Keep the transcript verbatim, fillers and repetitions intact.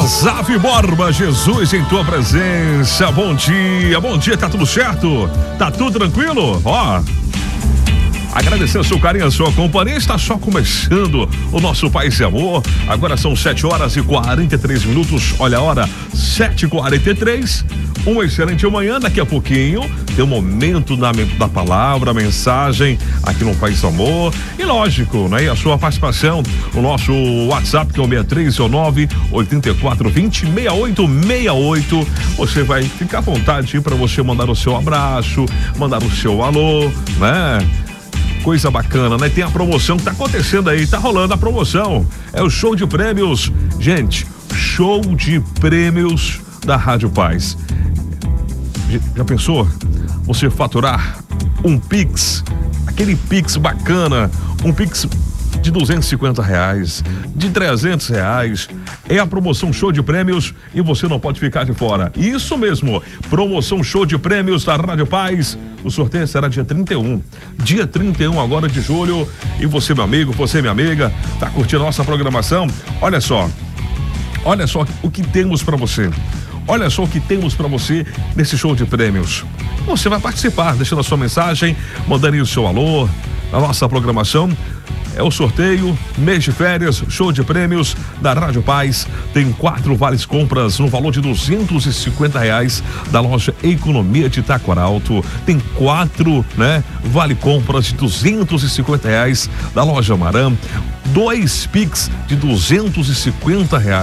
Zaf Borba, Jesus em tua presença. Bom dia, bom dia, tá tudo certo? Tá tudo tranquilo? Ó, agradecer o seu carinho, a sua companhia. Está só começando o nosso Paz e Amor. Agora são sete horas e quarenta e três minutos. Olha a hora, sete e quarenta e três. Uma excelente manhã. Daqui a pouquinho tem um momento da, da palavra, a mensagem aqui no Paz e Amor. E lógico, né? E a sua participação. O nosso WhatsApp, que é o seis três nove, oito quatro dois zero, seis oito seis oito. Você vai ficar à vontade para você mandar o seu abraço, mandar o seu alô, né? Coisa bacana, né? Tem a promoção que tá acontecendo aí, tá rolando a promoção. É o show de prêmios. Gente, show de prêmios da Rádio Paz. Já pensou? Você faturar um Pix, aquele Pix bacana, um Pix de duzentos e cinquenta reais, de trezentos reais. É a promoção show de prêmios e você não pode ficar de fora. Isso mesmo, promoção show de prêmios da Rádio Paz. O sorteio será dia trinta e um. Dia trinta e um agora de julho. E você, meu amigo, você, minha amiga, tá curtindo a nossa programação? Olha só. Olha só o que temos para você. Olha só o que temos para você nesse show de prêmios. Você vai participar, deixando a sua mensagem, mandando aí o seu alô, na nossa programação. É o sorteio, mês de férias, show de prêmios da Rádio Paz. Tem quatro vales compras no valor de duzentos e cinquenta reais da loja Economia de Taquaralto. Tem quatro, né, vale compras de duzentos e cinquenta reais da loja Maram. Dois Pix de duzentos e cinquenta reais.